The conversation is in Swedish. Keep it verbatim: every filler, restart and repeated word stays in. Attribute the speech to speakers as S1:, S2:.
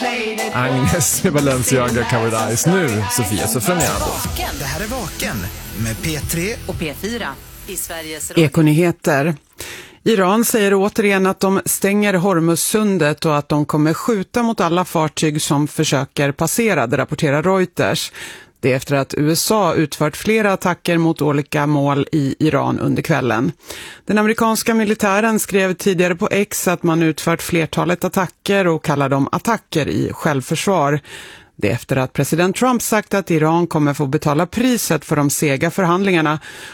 S1: Agnes med Balenciaga Covered Eyes. Nu Sofia Sofroniado.
S2: Det här är Vaken med P tre
S3: och P fyra i Sveriges
S4: Ekonyheter. Iran säger återigen att de stänger Hormuzsundet och att de kommer skjuta mot alla fartyg som försöker passera, det rapporterar Reuters. Det är efter att U S A utfört flera attacker mot olika mål i Iran under kvällen. Den amerikanska militären skrev tidigare på X att man utfört flertalet attacker och kallar dem attacker i självförsvar. Det är efter att president Trump sagt att Iran kommer få betala priset för de sega förhandlingarna